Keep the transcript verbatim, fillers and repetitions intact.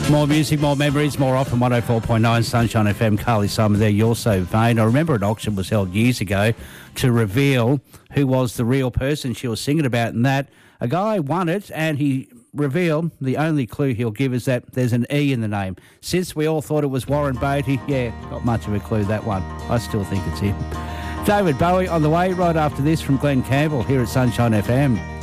More music, more memories, more often. one oh four point nine Sunshine F M. Carly Simon there, You're So Vain. I remember an auction was held years ago to reveal who was the real person she was singing about, and that a guy won it, and he revealed the only clue he'll give is that there's an E in the name. Since we all thought it was Warren Beatty, yeah, not much of a clue, that one. I still think it's him. David Bowie on the way right after this from Glenn Campbell here at Sunshine F M.